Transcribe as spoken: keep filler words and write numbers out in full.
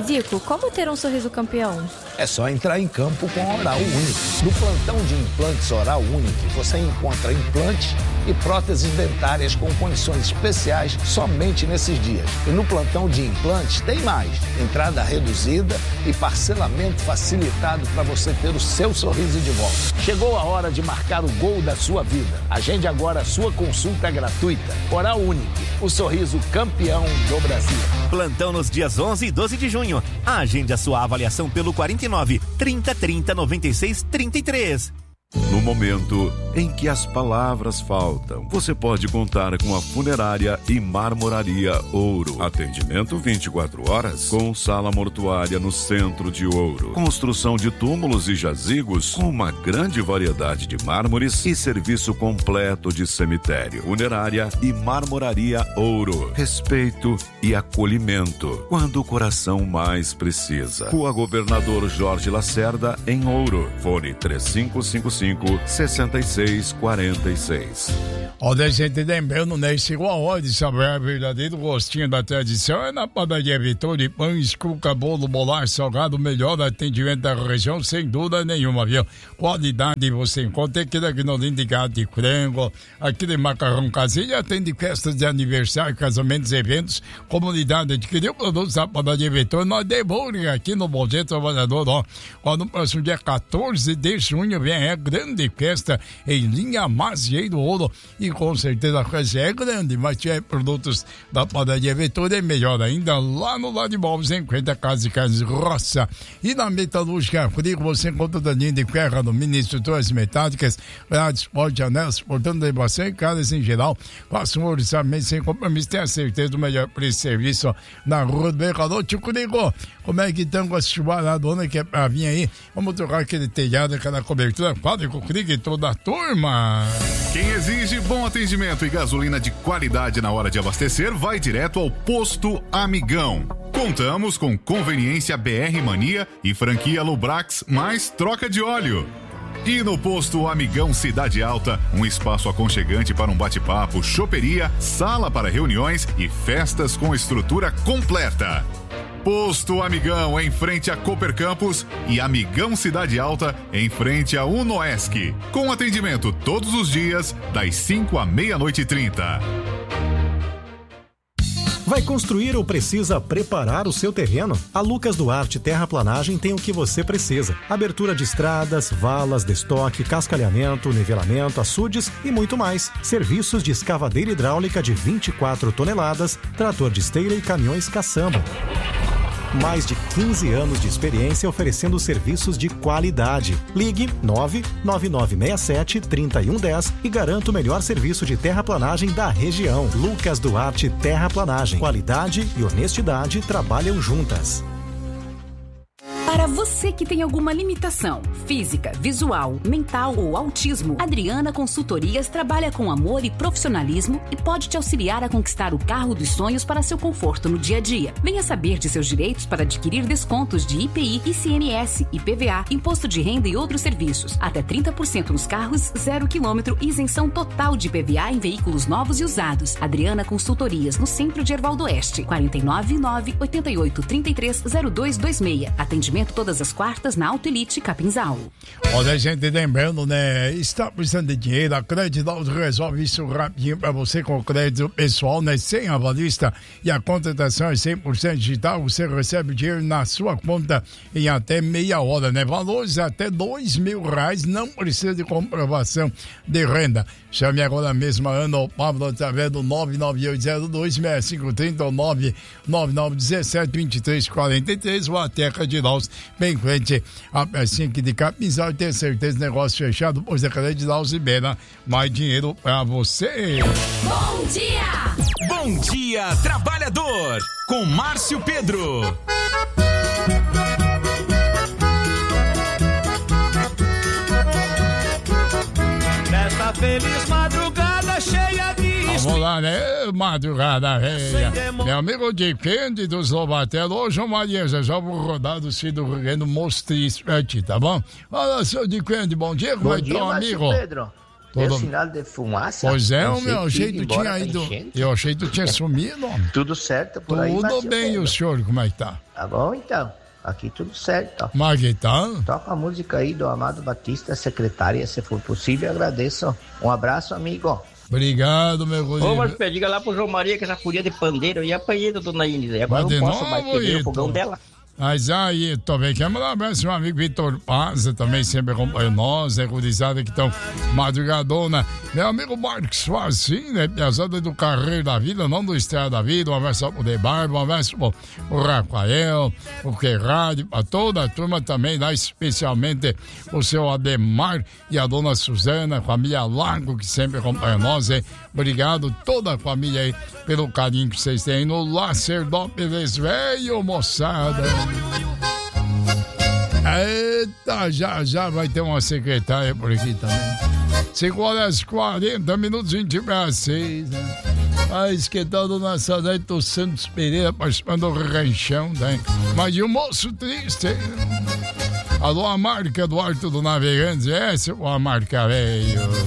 Zico, como ter um sorriso campeão? É só entrar em campo com a Oral Unique. No plantão de implantes Oral Unique, você encontra implantes e próteses dentárias com condições especiais somente nesses dias. E no plantão de implantes tem mais. Entrada reduzida e parcelamento facilitado para você ter o seu sorriso de volta. Chegou a hora de marcar o gol da sua vida. Agende agora a sua consulta gratuita. Oral Unique, o sorriso campeão do Brasil. Plantão nos dias onze e doze de junho. Agende a sua avaliação pelo quarenta e nove, trinta, trinta, noventa e seis, trinta e três. No momento em que as palavras faltam, você pode contar com a Funerária e Marmoraria Ouro. Atendimento vinte e quatro horas, com sala mortuária no centro de Ouro. Construção de túmulos e jazigos com uma grande variedade de mármores e serviço completo de cemitério. Funerária e Marmoraria Ouro. Respeito e acolhimento quando o coração mais precisa. Rua Governador Jorge Lacerda, em Ouro. Fone três cinco cinco cinco, seis seis quatro seis. Olha, gente, lembrando, né? Chegou a hora de saber o verdadeiro gostinho da tradição. É na padaria Vitória, pães, cuca, bolo, bolacha, salgado, melhor atendimento da região, sem dúvida nenhuma, viu? Qualidade você encontra aquele agnolinho de gato de frango, aquele macarrão caseiro, atende festas de aniversário, casamentos, eventos, comunidade, adquiriu produtos da padaria Vitória, nós devolvemos aqui no Bom Dia Trabalhador, ó. Ó, no próximo dia quatorze de junho vem a grande festa em linha Mazieiro Ouro. E com certeza a festa é grande, mas tiver produtos da padaria Vitória é melhor ainda. Lá no lado de Móveis, encontra a Casa de Carnes Roça. E na Metalúrgica Frio, você encontra da linha de ferro, alumínio, estruturas metálicas, grades, esporte, anéis, portando elevação e casas em geral. Faça um orçamento sem compromisso, tenha certeza do melhor preço e serviço na Rua do Mercador. Tico ligou, como é que estão com a chuvaradona que é pra vir aí? Vamos trocar aquele telhado, aquela cobertura. Fala com o Crig e toda a turma. Quem exige bom atendimento e gasolina de qualidade na hora de abastecer, vai direto ao Posto Amigão. Contamos com conveniência B R Mania e franquia Lubrax, mais troca de óleo. E no Posto Amigão Cidade Alta, um espaço aconchegante para um bate-papo, choperia, sala para reuniões e festas com estrutura completa. Posto Amigão, em frente a Cooper Campus, e Amigão Cidade Alta, em frente a Unoesc. Com atendimento todos os dias, das cinco à meia-noite e trinta. Vai construir ou precisa preparar o seu terreno? A Lucas Duarte Terraplanagem tem o que você precisa. Abertura de estradas, valas, destoque, cascalhamento, nivelamento, açudes e muito mais. Serviços de escavadeira hidráulica de vinte e quatro toneladas, trator de esteira e caminhões caçamba. Mais de quinze anos de experiência oferecendo serviços de qualidade. Ligue nove nove nove seis sete, três um um zero e garanta o melhor serviço de terraplanagem da região. Lucas Duarte Terraplanagem. Qualidade e honestidade trabalham juntas. Para você que tem alguma limitação física, visual, mental ou autismo, Adriana Consultorias trabalha com amor e profissionalismo e pode te auxiliar a conquistar o carro dos sonhos para seu conforto no dia a dia. Venha saber de seus direitos para adquirir descontos de I P I, I C M S, I P V A, imposto de renda e outros serviços. Até trinta por cento nos carros, zero quilômetro e isenção total de I P V A em veículos novos e usados. Adriana Consultorias, no centro de Ervaldo Oeste. quatro nove nove, oito oito, três três, zero dois dois seis. Atendimento todas as quartas na Auto Elite Capinzal. Olha, gente, lembrando, né? Está precisando de dinheiro, a Credital resolve isso rapidinho para você com crédito pessoal, né? Sem avalista, e a contratação é cem por cento digital. Você recebe o dinheiro na sua conta em até meia hora, né? Valores até dois mil reais, não precisa de comprovação de renda. Chame agora mesmo a Ana ou Pablo através do nove nove oito zero dois, seis cinco três zero ou nove nove nove um sete, dois três quatro três ou até a Credital, bem em frente a pecinha aqui de Capinzal, e ter certeza negócio fechado, pois a Credital libera mais dinheiro pra você. Bom dia! Bom dia, trabalhador! Com Márcio Pedro. Nesta feliz madrugada cheia de... Vamos lá, né? Madrugada velha. Meu amigo de Kennedy dos Lobatel, hoje o Maria já já vou rodar do Cid do Rio Grande Mostris pra ti, tá bom? Fala, seu de Kennedy, bom dia, como bom é que dia, tá, amigo? Pedro. Todo... Deu sinal de fumaça? Pois é, Não o meu, achei que tu tinha ido. Eu achei que tu tinha sumido, homem. Tudo certo por aí, Tudo bem, e o senhor, como é que tá? Tá bom, então. Aqui tudo certo, ó. Mas que tá? Toca a música aí do Amado Batista, secretária, se for possível, agradeço. Um abraço, amigo. Obrigado, meu guri. Ô, mas diga lá pro João Maria que essa folia de pandeiro e apanhei da dona Inês. Agora Mas de não posso novo, mais quebrar Ito? o fogão dela. Mas aí, também quero mandar um abraço, meu amigo Vitor Paz, também sempre acompanha nós, é gurizada que estão madrugadona. Meu amigo Marcos Facinho, né, pesada do Carreiro da Vida, não do Estrada da Vida, um abraço pro De Barba, um abraço pro, pro Rafael, o Queirade, pra toda a turma também, lá especialmente o seu Ademar e a dona Suzana, a família Largo, que sempre acompanha nós, hein? Obrigado toda a família aí pelo carinho que vocês têm no Lacerdópolis, velho, moçada. Eita, já já vai ter uma secretária por aqui também. cinco horas e quarenta minutos, vinte para seis, né? Mas que tal, dona Sadete Santos Pereira participando do ranchão, né? Mas e o moço triste, hein? Alô, a marca do Alto do Navegante, essa é a marca, velho.